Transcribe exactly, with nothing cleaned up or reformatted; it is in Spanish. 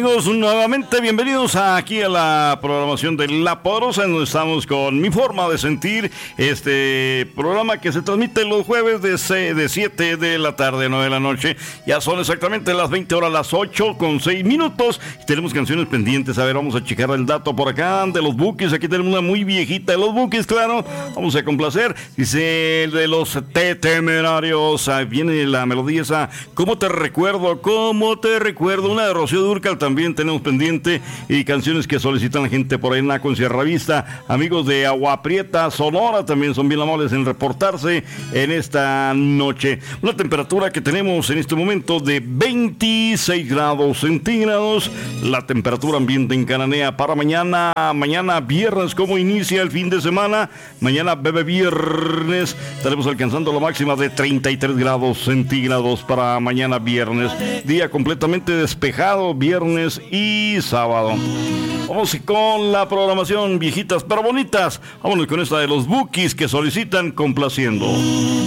amigos? Nuevamente bienvenidos aquí a la programación de La Poderosa, en donde estamos con Mi Forma de Sentir, este programa que se transmite los jueves de siete de la tarde a nueve de la noche. Ya son exactamente las veinte horas, las ocho con seis minutos. Y tenemos canciones pendientes. A ver, vamos a checar el dato por acá de los Bukis. Aquí tenemos una muy viejita de los Bukis, claro. Vamos a complacer. Dice de los Temerarios. Ahí viene la melodía esa. ¿Cómo te recuerdo? ¿Cómo te recuerdo? Una de Rocío Dúrcal también tenemos pendiente, y canciones que solicitan la gente por ahí en Naco, en Sierra Vista. Amigos de Agua Prieta, Sonora, también son bien amables en reportarse en esta noche. Una temperatura que tenemos en este momento de veintiséis grados centígrados. La temperatura ambiente en Cananea para mañana, mañana viernes, como inicia el fin de semana. Mañana bebé viernes, estaremos alcanzando la máxima de treinta y tres grados centígrados para mañana viernes. Día completamente despejado, viernes y sábado. Vamos con la programación, viejitas pero bonitas. Vámonos con esta de los Bukis que solicitan complaciendo.